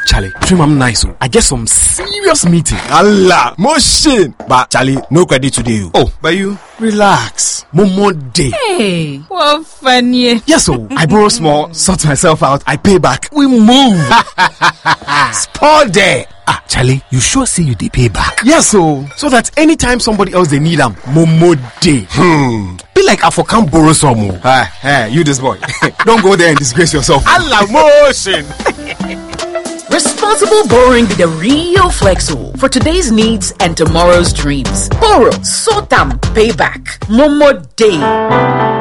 Charlie, dream I'm nice. I get some serious meeting. Allah, motion. But Charlie, no credit today. Oh, but you relax. Momo day. Hey, what funny. Yes, so I borrow small, sort myself out, I pay back. We move. Spot there. Ah, Charlie, you sure say you dey pay back? Yes, so that anytime somebody else they need them, Momo day. Be like I can't borrow some more. Hey, you this boy. Don't go there and disgrace yourself. Allah, motion. Responsible borrowing with the real Flexo for today's needs and tomorrow's dreams. Borrow, sort them, pay back. Momo day.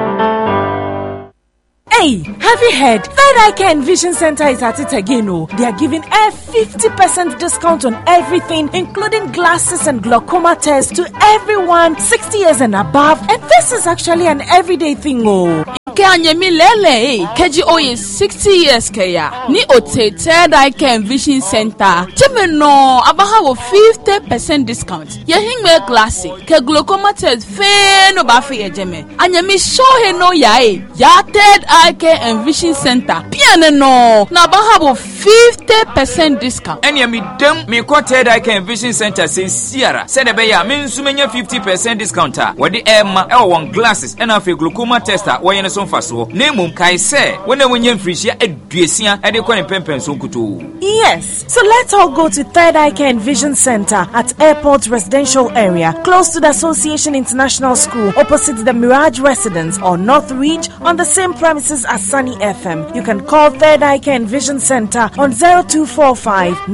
Hey, have you heard? Third Eye Care and Vision Center is at it again. Oh, they are giving a 50% discount on everything, including glasses and glaucoma tests to everyone 60 years and above. And this is actually an everyday thing. Oh. Kanyemi lele keji oye 60 years kaya ni ote Third Eye Care and Vision Center timeno abaha wo 50% discount ye hingme glass ke glaucoma test fe no ba fe ejeme anyemi show he no ya Third Eye Care and Vision Center piano no na abaha wo 50% discount anyemi dem me ko Third Eye Care and Vision Center say siara said be ya me nsumenya 50% discount a wo de ema e won glasses and afi glaucoma tester wo ye no so faso nemum kai say when wonye mfrihia aduesia e de ko ne pempen so nkuto. Yes, so let's all go to Third Eye Care and Vision Center at Airport Residential Area, close to the Association International School, opposite the Mirage Residence, or North Reach, on the same premises as Sunny FM. You can call Third Eye Care and Vision Center on 0245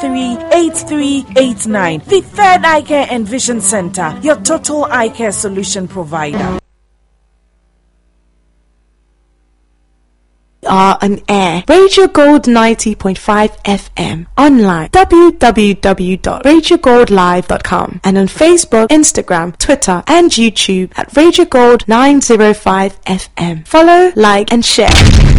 938389. The Third Eye Care and Vision Center, your total eye care solution provider. Are on air. Radio Gold 90.5 FM. Online www.radiogoldlive.com and on Facebook, Instagram, Twitter, and YouTube at Radio Gold 905 FM. Follow, like, and share.